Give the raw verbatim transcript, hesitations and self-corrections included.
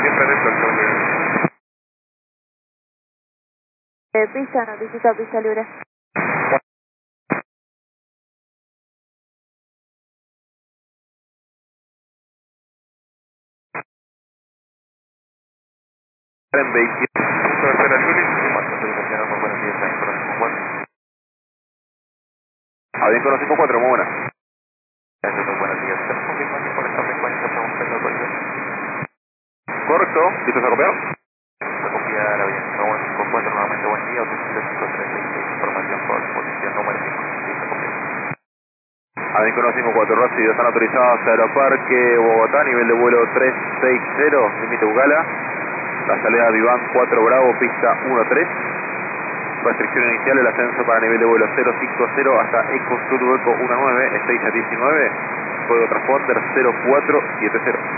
siempre dentro del cable. Eh, pista, notifica pista libre. En vehículo. Punto de espera Juli. Marco autorización por buenos días, Avión Conocido cuatro. Avión Conocido cuatro, muy buena. Gracias, muy buenos días. ¿Estás confirmando por esta frecuencia para un peso de correcto, ¿listos a copiar? A copiar, Avión Conocido cuatro, nuevamente buen día, autopista cinco treinta y seis, información por posición número cinco, listo a copiar. Avión Conocido cuatro, recibido, están autorizados a Aeroparque Bogotá, nivel de vuelo trescientos sesenta, límite Ugala. La salida Viván cuatro Bravo, pista uno tres. Restricción inicial, el ascenso para nivel de vuelo cero cinco cero hasta Eco Sur Eco uno nueve, Station diecinueve, código transponder cero cuatro siete cero.